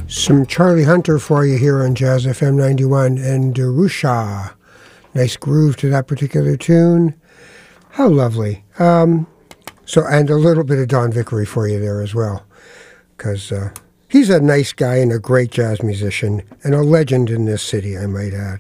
Some Charlie Hunter for you here on Jazz FM 91 and Darusha. Nice groove to that particular tune. How lovely. And a little bit of Don Vickery for you there as well, because he's a nice guy and a great jazz musician and a legend in this city, I might add.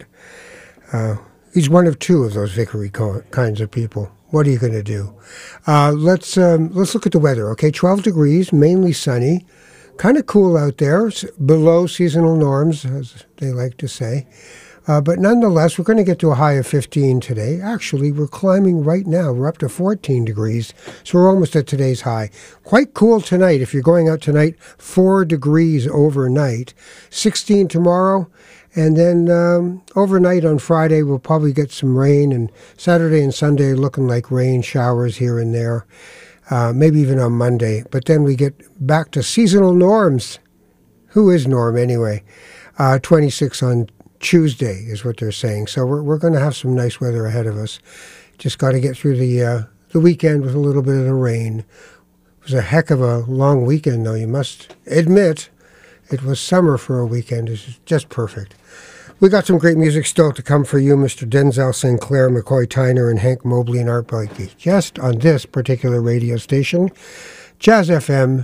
He's one of two of those Vickery kinds of people. What are you going to do? Let's look at the weather. Okay, 12 degrees, mainly sunny. Kind of cool out there, below seasonal norms, as they like to say. But nonetheless, we're going to get to a high of 15 today. Actually, we're climbing right now. We're up to 14 degrees, so we're almost at today's high. Quite cool tonight. If you're going out tonight, 4 degrees overnight. 16 tomorrow, and then overnight on Friday, we'll probably get some rain, and Saturday and Sunday looking like rain showers here and there. Maybe even on Monday. But then we get back to seasonal norms. Who is Norm anyway? 26 on Tuesday is what they're saying. So we're going to have some nice weather ahead of us. Just got to get through the weekend with a little bit of the rain. It was a heck of a long weekend, though, you must admit. It was summer for a weekend. It's just perfect. We got some great music still to come for you, Mr. Denzel Sinclair, McCoy Tyner, and Hank Mobley and Art Blakey. Just on this particular radio station, Jazz FM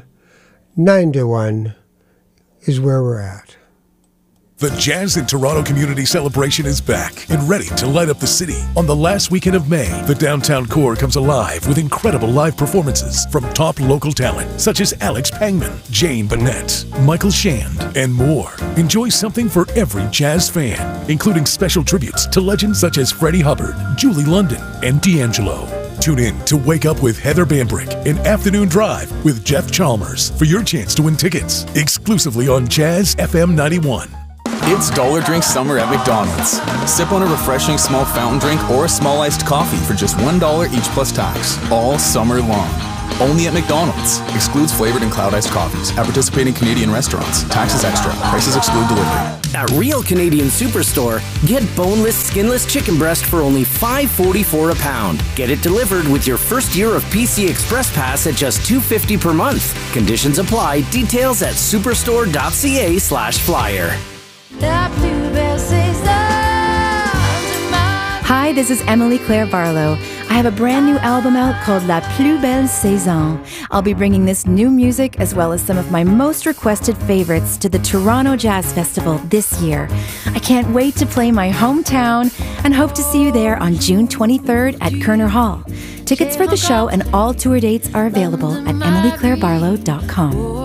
9-1 is where we're at. The Jazz in Toronto Community Celebration is back and ready to light up the city. On the last weekend of May, the downtown core comes alive with incredible live performances from top local talent such as Alex Pangman, Jane Bennett, Michael Shand, and more. Enjoy something for every jazz fan, including special tributes to legends such as Freddie Hubbard, Julie London, and D'Angelo. Tune in to Wake Up with Heather Bambrick and Afternoon Drive with Jeff Chalmers for your chance to win tickets exclusively on Jazz FM 91. It's Dollar Drink Summer at McDonald's. Sip on a refreshing small fountain drink or a small iced coffee for just $1 each plus tax, all summer long. Only at McDonald's. Excludes flavored and cloud iced coffees at participating Canadian restaurants. Taxes extra. Prices exclude delivery. At Real Canadian Superstore, get boneless, skinless chicken breast for only $5.44 a pound. Get it delivered with your first year of PC Express Pass at just $2.50 per month. Conditions apply. Details at superstore.ca/flyer. Hi, this is Emily Claire Barlow. I have a brand new album out called La Plus Belle Saison. I'll be bringing this new music as well as some of my most requested favorites to the Toronto Jazz Festival this year. I can't wait to play my hometown and hope to see you there on June 23rd at Kerner Hall. Tickets for the show and all tour dates are available at emilyclairebarlow.com.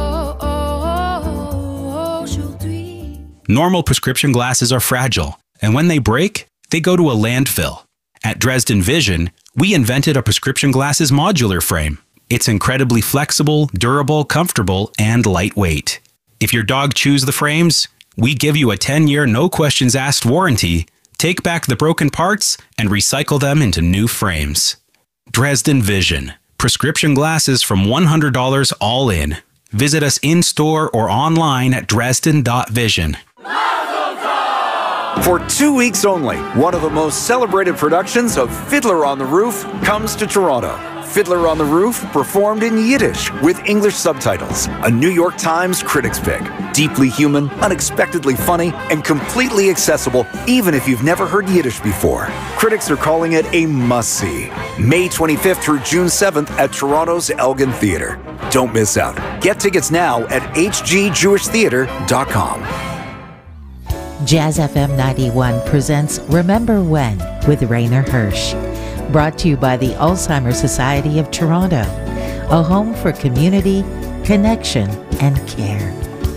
Normal prescription glasses are fragile, and when they break, they go to a landfill. At Dresden Vision, we invented a prescription glasses modular frame. It's incredibly flexible, durable, comfortable, and lightweight. If your dog chews the frames, we give you a 10-year no-questions-asked warranty, take back the broken parts, and recycle them into new frames. Dresden Vision. Prescription glasses from $100 all in. Visit us in-store or online at dresden.vision. For 2 weeks only, one of the most celebrated productions of Fiddler on the Roof comes to Toronto. Fiddler on the Roof, performed in Yiddish with English subtitles. A New York Times critics pick. Deeply human, unexpectedly funny, and completely accessible even if you've never heard Yiddish before. Critics are calling it a must-see. May 25th through June 7th at Toronto's Elgin Theatre. Don't miss out. Get tickets now at hgjewishtheatre.com. Jazz FM 91 presents Remember When with Rainer Hirsch. Brought to you by the Alzheimer's Society of Toronto, a home for community, connection, and care.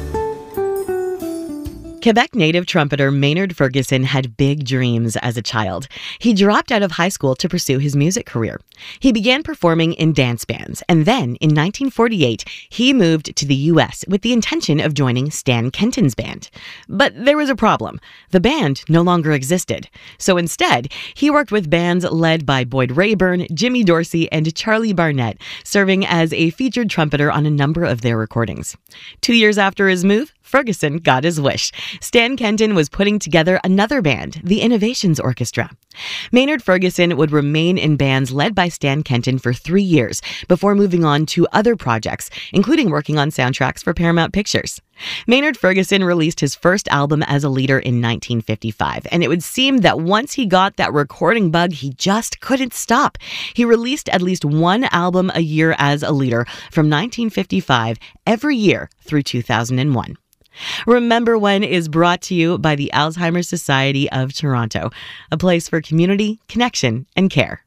Quebec native trumpeter Maynard Ferguson had big dreams as a child. He dropped out of high school to pursue his music career. He began performing in dance bands, and then in 1948, he moved to the U.S. with the intention of joining Stan Kenton's band. But there was a problem. The band no longer existed. So instead, he worked with bands led by Boyd Rayburn, Jimmy Dorsey, and Charlie Barnett, serving as a featured trumpeter on a number of their recordings. 2 years after his move, Ferguson got his wish. Stan Kenton was putting together another band, the Innovations Orchestra. Maynard Ferguson would remain in bands led by Stan Kenton for 3 years before moving on to other projects, including working on soundtracks for Paramount Pictures. Maynard Ferguson released his first album as a leader in 1955, and it would seem that once he got that recording bug, he just couldn't stop. He released at least one album a year as a leader from 1955 every year through 2001. Remember When is brought to you by the Alzheimer's Society of Toronto, a place for community, connection, and care.